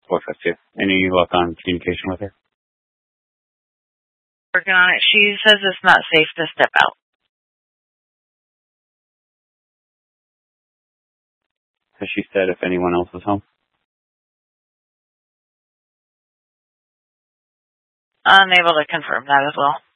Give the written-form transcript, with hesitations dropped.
452. Any luck on communication with her? Working on it. She says it's not safe to step out. Has she said if anyone else is home? Unable to confirm that as well.